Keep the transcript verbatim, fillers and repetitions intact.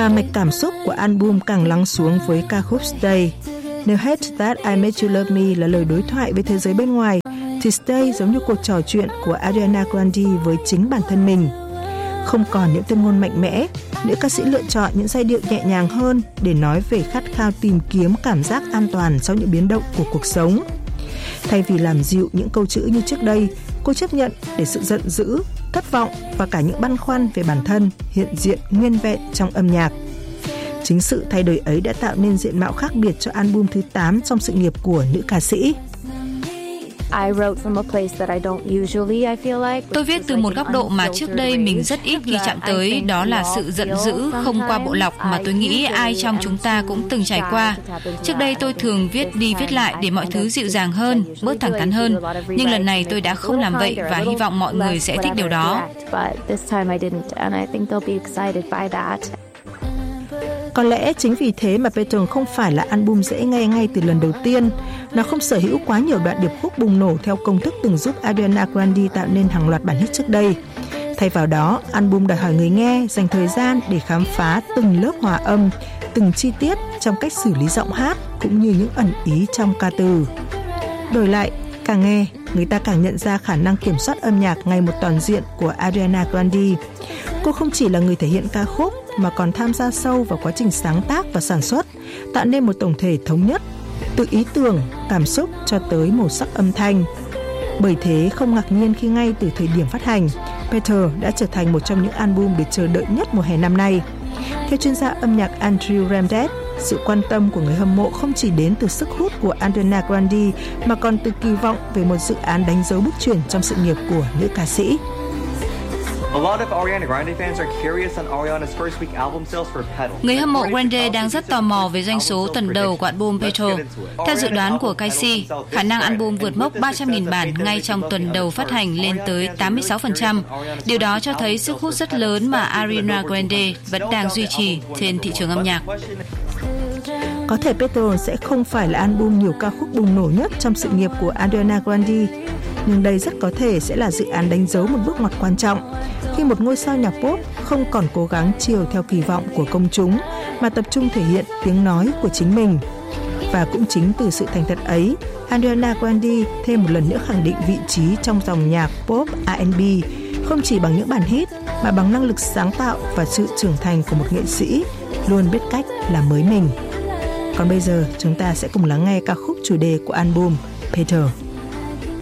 và mạch cảm xúc của album càng lắng xuống với ca khúc Stay. Nếu Hate That I Made You Love Me là lời đối thoại với thế giới bên ngoài, thì Stay giống như cuộc trò chuyện của Ariana Grande với chính bản thân mình. Không còn những tuyên ngôn mạnh mẽ, nữ ca sĩ lựa chọn những giai điệu nhẹ nhàng hơn để nói về khát khao tìm kiếm cảm giác an toàn sau những biến động của cuộc sống. Thay vì làm dịu những câu chữ như trước đây, cô chấp nhận để sự giận dữ, thất vọng và cả những băn khoăn về bản thân hiện diện nguyên vẹn trong âm nhạc. Chính sự thay đổi ấy đã tạo nên diện mạo khác biệt cho album thứ tám trong sự nghiệp của nữ ca sĩ. Tôi viết từ một góc độ mà trước đây mình rất ít khi chạm tới, đó là sự giận dữ không qua bộ lọc mà tôi nghĩ ai trong chúng ta cũng từng trải qua. Trước đây tôi thường viết đi viết lại để mọi thứ dịu dàng hơn, bớt thẳng thắn hơn, nhưng lần này tôi đã không làm vậy và hy vọng mọi người sẽ thích điều đó. Có lẽ chính vì thế mà Better không phải là album dễ nghe ngay từ lần đầu tiên. Nó không sở hữu quá nhiều đoạn điệp khúc bùng nổ theo công thức từng giúp Ariana Grande tạo nên hàng loạt bản hit trước đây. Thay vào đó, album đòi hỏi người nghe dành thời gian để khám phá từng lớp hòa âm, từng chi tiết trong cách xử lý giọng hát cũng như những ẩn ý trong ca từ. Đổi lại, càng nghe, người ta càng nhận ra khả năng kiểm soát âm nhạc ngày một toàn diện của Ariana Grande. Cô không chỉ là người thể hiện ca khúc mà còn tham gia sâu vào quá trình sáng tác và sản xuất, tạo nên một tổng thể thống nhất, từ ý tưởng, cảm xúc cho tới màu sắc âm thanh. Bởi thế không ngạc nhiên khi ngay từ thời điểm phát hành, Better đã trở thành một trong những album được chờ đợi nhất mùa hè năm nay. Theo chuyên gia âm nhạc Andrew Ramdet, sự quan tâm của người hâm mộ không chỉ đến từ sức hút của Ariana Grande mà còn từ kỳ vọng về một dự án đánh dấu bước chuyển trong sự nghiệp của nữ ca sĩ. Người hâm mộ Grande đang rất tò mò về doanh số tuần đầu của album Petrol. Theo dự đoán của Casey, khả năng album vượt mốc ba trăm nghìn bản ngay trong tuần đầu phát hành lên tới tám mươi sáu phần trăm. Điều đó cho thấy sức hút rất lớn mà Ariana Grande vẫn đang duy trì trên thị trường âm nhạc. Có thể Petrol sẽ không phải là album nhiều ca khúc bùng nổ nhất trong sự nghiệp của Ariana Grande, nhưng đây rất có thể sẽ là dự án đánh dấu một bước ngoặt quan trọng khi một ngôi sao nhạc pop không còn cố gắng chiều theo kỳ vọng của công chúng mà tập trung thể hiện tiếng nói của chính mình. Và cũng chính từ sự thành thật ấy, Ariana Grande thêm một lần nữa khẳng định vị trí trong dòng nhạc pop R and B, không chỉ bằng những bản hit mà bằng năng lực sáng tạo và sự trưởng thành của một nghệ sĩ luôn biết cách làm mới mình. Còn bây giờ chúng ta sẽ cùng lắng nghe ca khúc chủ đề của album Peter.